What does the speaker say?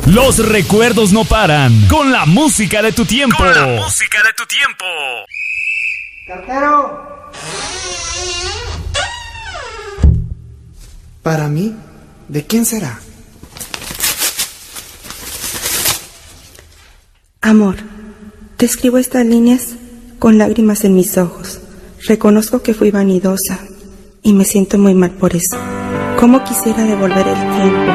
Los recuerdos no paran con la música de tu tiempo. Con la música de tu tiempo. ¡Cartero! Para mí, ¿de quién será? Amor, te escribo estas líneas con lágrimas en mis ojos. Reconozco que fui vanidosa y me siento muy mal por eso. ¿Cómo quisiera devolver el tiempo